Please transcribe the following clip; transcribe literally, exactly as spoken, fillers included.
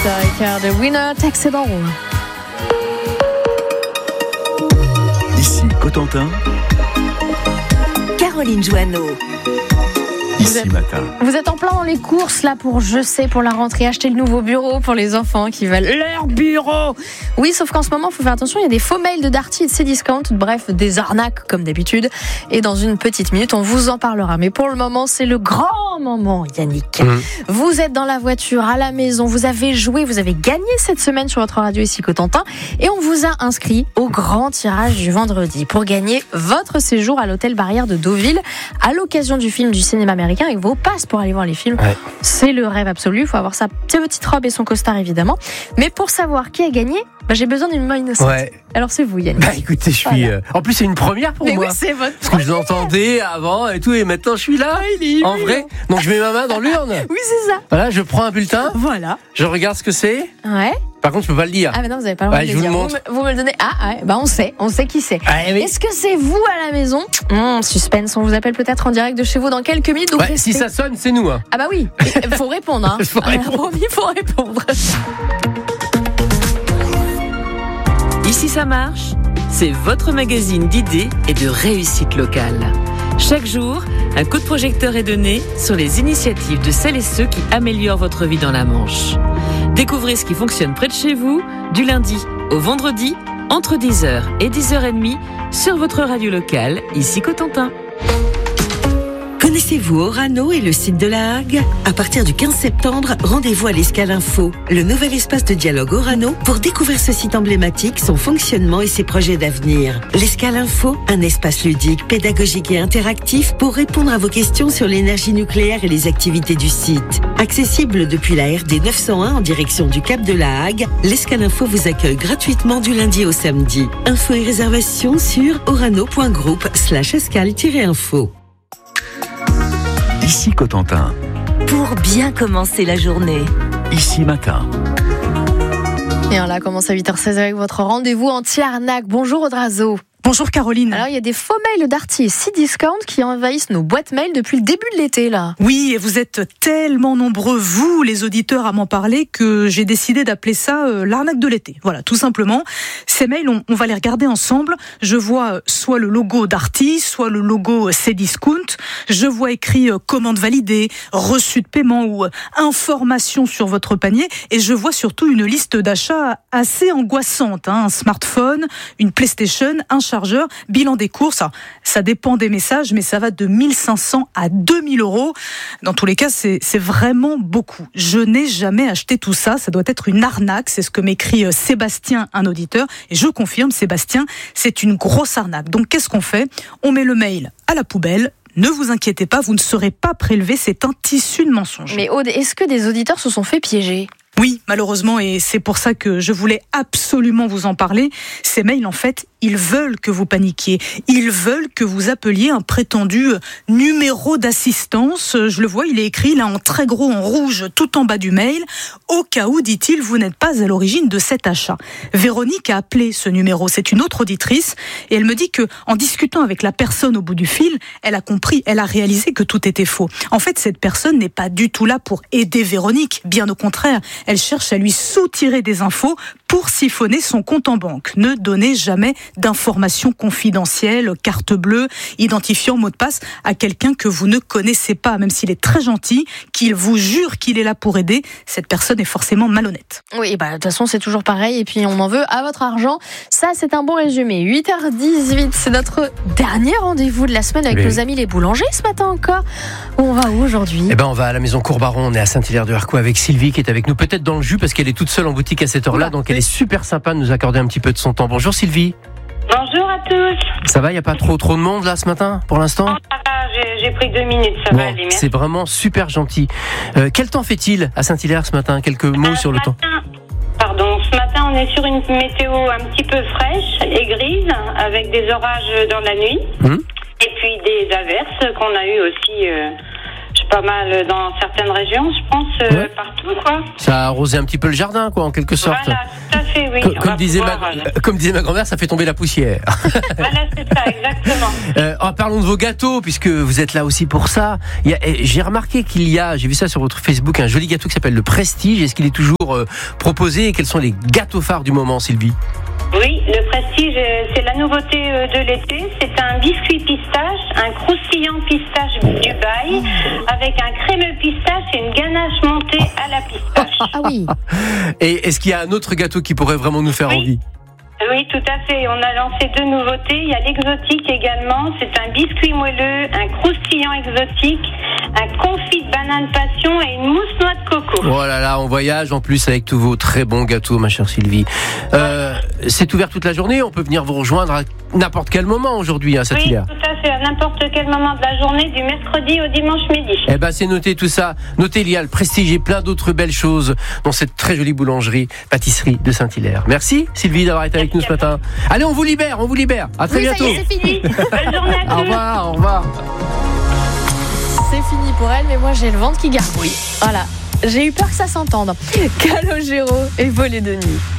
avec The Winner Takes It All. Ici Cotentin, Caroline Joanneau. Ici Vous êtes, Matin. vous êtes en plein dans les courses là pour, je sais, pour la rentrée, acheter le nouveau bureau pour les enfants qui veulent leur bureau. Oui, sauf qu'en ce moment, il faut faire attention, il y a des faux mails de Darty et de Cdiscount, bref, des arnaques comme d'habitude. Et dans une petite minute, on vous en parlera. Mais pour le moment, c'est le grand moment, Yannick. Mmh. Vous êtes dans la voiture, à la maison, vous avez joué, vous avez gagné cette semaine sur votre radio ici Cotentin. Et on vous a inscrit au grand tirage du vendredi pour gagner votre séjour à l'hôtel Barrière de Deauville à l'occasion du film du cinéma américain avec vos passes pour aller voir les films. Ouais. C'est le rêve absolu. Il faut avoir sa petite robe et son costard évidemment. Mais pour savoir qui a gagné, bah, j'ai besoin d'une main innocente. Ouais. Alors c'est vous, Yannick. Bah écoutez, je suis. Voilà. Euh... En plus, c'est une première pour Mais moi. oui, c'est votre Parce que je l'entendais avant et tout, et maintenant je suis là. Il est en vrai. Donc je mets ma main dans l'urne. Oui, c'est ça. Voilà, je prends un bulletin. Voilà. Je regarde ce que c'est. Ouais. Par contre, je peux pas le dire. Ah, mais non, vous avez pas le droit ouais, de le le dire. Vous, vous, me, vous me le donnez. Ah, ouais, bah on sait, on sait qui c'est. Ah, oui. Est-ce que c'est vous à la maison? Mmh, suspense, on vous appelle peut-être en direct de chez vous dans quelques minutes. Donc ouais, restez... Si ça sonne, c'est nous. Hein. Ah bah oui, il faut répondre. Hein. faut répondre. Il faut répondre. Ici ça marche, c'est votre magazine d'idées et de réussite locale. Chaque jour, un coup de projecteur est donné sur les initiatives de celles et ceux qui améliorent votre vie dans la Manche. Découvrez ce qui fonctionne près de chez vous, du lundi au vendredi, entre dix heures et dix heures trente, sur votre radio locale, ici Cotentin. Connaissez-vous Orano et le site de la Hague? À partir du quinze septembre, rendez-vous à l'Escale Info, le nouvel espace de dialogue Orano, pour découvrir ce site emblématique, son fonctionnement et ses projets d'avenir. L'Escale Info, un espace ludique, pédagogique et interactif pour répondre à vos questions sur l'énergie nucléaire et les activités du site. Accessible depuis la R D neuf cent un en direction du Cap de la Hague, l'Escale Info vous accueille gratuitement du lundi au samedi. Infos et réservations sur orano.group slash escale-info. Ici Cotentin. Pour bien commencer la journée. Ici Matin. Et on là commence à huit heures seize avec votre rendez-vous anti-arnaque. Bonjour Audrazo. Bonjour Caroline. Alors il y a des faux mails Darty et Cdiscount qui envahissent nos boîtes mail depuis le début de l'été là. Oui, et vous êtes tellement nombreux, vous les auditeurs, à m'en parler que j'ai décidé d'appeler ça euh, l'arnaque de l'été. Voilà, tout simplement. Ces mails, on, on va les regarder ensemble. Je vois soit le logo Darty, soit le logo Cdiscount. Je vois écrit euh, commande validée, reçu de paiement ou euh, information sur votre panier. Et je vois surtout une liste d'achats assez angoissante. Hein. Un smartphone, une PlayStation, un chargeur, bilan des courses. Alors, ça dépend des messages, mais ça va de mille cinq cents à deux mille euros. Dans tous les cas, c'est, c'est vraiment beaucoup. Je n'ai jamais acheté tout ça. Ça doit être une arnaque. C'est ce que m'écrit Sébastien, un auditeur. Et je confirme, Sébastien, c'est une grosse arnaque. Donc, qu'est-ce qu'on fait? On met le mail à la poubelle. Ne vous inquiétez pas, vous ne serez pas prélevé. C'est un tissu de mensonges. Mais Aude, est-ce que des auditeurs se sont fait piéger? Oui, malheureusement, et c'est pour ça que je voulais absolument vous en parler. Ces mails, en fait, ils veulent que vous paniquiez. Ils veulent que vous appeliez un prétendu numéro d'assistance. Je le vois, il est écrit là en très gros en rouge tout en bas du mail. Au cas où, dit-il, vous n'êtes pas à l'origine de cet achat. Véronique a appelé ce numéro. C'est une autre auditrice et elle me dit que, en discutant avec la personne au bout du fil, elle a compris, elle a réalisé que tout était faux. En fait, cette personne n'est pas du tout là pour aider Véronique. Bien au contraire. Elle cherche à lui soutirer des infos pour siphonner son compte en banque. Ne donnez jamais d'informations confidentielles, carte bleue, identifiant mot de passe à quelqu'un que vous ne connaissez pas, même s'il est très gentil, qu'il vous jure qu'il est là pour aider. Cette personne est forcément malhonnête. Oui, bah de toute façon c'est toujours pareil et puis on en veut à votre argent. Ça c'est un bon résumé. huit heures dix-huit, c'est notre dernier rendez-vous de la semaine avec oui. nos amis les boulangers ce matin encore. On va où aujourd'hui? Eh ben on va à la maison Courbaron, on est à Saint-Hilaire-de-Harcourt avec Sylvie qui est avec nous, peut-être dans le jus parce qu'elle est toute seule en boutique à cette heure-là, donc elle est super sympa de nous accorder un petit peu de son temps. Bonjour Sylvie. Bonjour à tous. Ça va, il n'y a pas trop trop de monde là ce matin pour l'instant? Non, ça va, j'ai, j'ai pris deux minutes, ça bon, va aller, merci. C'est vraiment super gentil. Euh, quel temps fait-il à Saint-Hilaire ce matin? Quelques mots euh, sur le matin, temps. Pardon, ce matin on est sur une météo un petit peu fraîche et grise avec des orages dans la nuit. Hum. Et puis des averses qu'on a eu aussi, euh, je pas mal dans certaines régions, je pense, euh, Ouais. partout, quoi. Ça a arrosé un petit peu le jardin, quoi, en quelque sorte. Voilà, tout à fait, oui. Co- On Comme, va disait pouvoir, ma, euh, comme disait ma grand-mère, ça fait tomber la poussière. Voilà, c'est ça, exactement. Euh, oh, parlons de vos gâteaux, puisque vous êtes là aussi pour ça. Il y a, eh, j'ai remarqué qu'il y a, j'ai vu ça sur votre Facebook, un joli gâteau qui s'appelle le Prestige. Est-ce qu'il est toujours euh, proposé et quels sont les gâteaux phares du moment, Sylvie? Oui, le Prestige, euh, c'est la nouveauté euh, de l'été. C'est un biscuit pistache, un croustillant pistache Dubaï, avec un crémeux pistache et une ganache montée à la pistache. Ah oui. Et est-ce qu'il y a un autre gâteau qui pourrait vraiment nous faire Oui. envie? Oui, tout à fait. On a lancé deux nouveautés. Il y a l'exotique également. C'est un biscuit moelleux, un croustillant exotique, un confit de banane passion et une mousse noix de coco. Oh là là, on voyage en plus avec tous vos très bons gâteaux, ma chère Sylvie. Euh, c'est ouvert toute la journée, on peut venir vous rejoindre à n'importe quel moment aujourd'hui, hein, Oui, Saint-Hilaire. tout à fait. À n'importe quel moment de la journée, du mercredi au dimanche midi. Eh ben, c'est noté tout ça. Notez, il y a le Prestige et plein d'autres belles choses dans cette très jolie boulangerie, pâtisserie de Saint-Hilaire. Merci, Sylvie, d'avoir été avec nous ce matin. Allez, on vous libère, on vous libère. À très Oui, ça bientôt. y est, c'est fini. Bonne journée à Au tous. revoir, au revoir. C'est fini pour elle, mais moi j'ai le ventre qui garde. Oui. Voilà. J'ai eu peur que ça s'entende. Calogero et Voler de nuit.